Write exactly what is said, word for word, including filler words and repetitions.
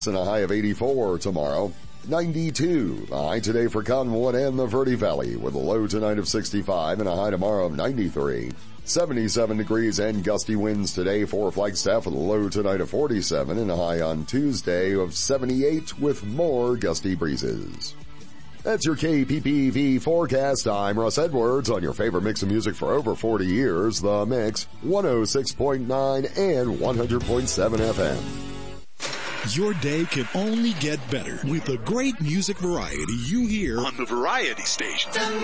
and a high of eighty-four tomorrow. ninety-two, the high today for Cottonwood and the Verde Valley with a low tonight of sixty-five and a high tomorrow of ninety-three. seventy-seven degrees and gusty winds today for Flagstaff with a low tonight of forty-seven and a high on Tuesday of seventy-eight with more gusty breezes. That's your K P P V forecast. I'm Russ Edwards on your favorite mix of music for over forty years, The Mix, one oh six point nine and one hundred point seven F M. Your day can only get better with the great music variety you hear on the Variety Station.